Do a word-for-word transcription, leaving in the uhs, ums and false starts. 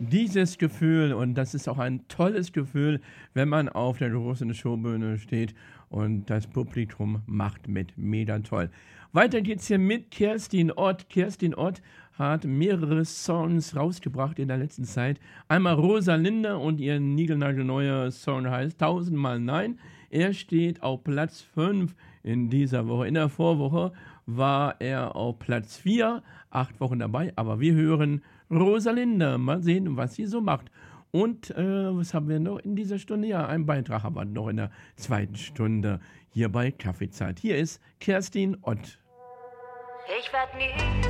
dieses Gefühl und das ist auch ein tolles Gefühl, wenn man auf der großen Showbühne steht und das Publikum macht mit. Mega toll. Weiter geht's hier mit Kerstin Ott. Kerstin Ott hat mehrere Songs rausgebracht in der letzten Zeit. Einmal Rosalinde und ihr niegelnagelneuer Song heißt Tausendmal Nein. Er steht auf Platz fünf in dieser Woche. In der Vorwoche war er auf Platz vier, acht Wochen dabei. Aber wir hören Rosalinde. Mal sehen, was sie so macht. Und äh, was haben wir noch in dieser Stunde? Ja, einen Beitrag haben wir noch in der zweiten Stunde hier bei Kaffeezeit. Hier ist Kerstin Ott. Ich werd nie